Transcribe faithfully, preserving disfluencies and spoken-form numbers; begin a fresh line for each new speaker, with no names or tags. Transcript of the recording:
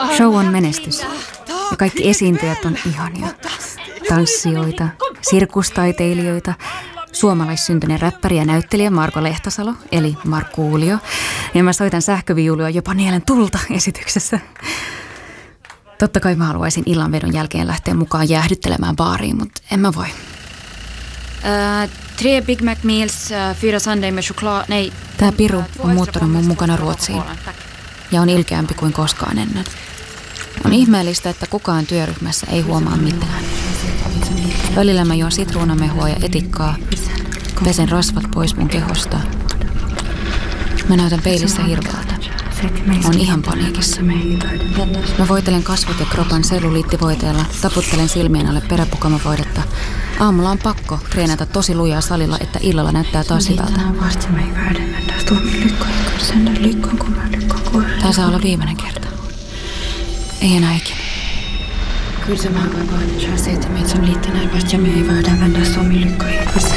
Show on menestys ja kaikki esiintyjät on ihania. Tanssijoita, sirkustaiteilijoita, suomalaissyntyinen räppäri ja näyttelijä Marko Lehtasalo, eli Markkuulio. Ja mä soitan sähköviulua jopa nielen tulta esityksessä. Totta kai mä haluaisin illanvedon jälkeen lähteä mukaan jäähdyttelemään baariin, mutta en mä voi.
Uh, tre Big Mac Meals, uh, fyra Sunday med choklad, nej.
Tää piru on muuttanut mun mukana Ruotsiin ja on ilkeämpi kuin koskaan ennen. On ihmeellistä, että kukaan työryhmässä ei huomaa mitään. Välillä mä juon sitruunamehua ja etikkaa, pesen rasvat pois mun kehosta. Mä näytän peilissä hirveältä. Oon ihan paniikissa. Mä voitelen kasvot ja kropan selluliittivoiteella, taputtelen silmien alle peräpukamavoidetta. Aamulla on pakko treenata tosi lujaa salilla, että illalla näyttää taas hyvältä. Tää saa olla viimeinen kerta. Ei enää ikinä.
Kyllä se mä voin vain, että sä seitä meitä sun liittäneen vasta ja me ei voida vända suomi lykkoihin.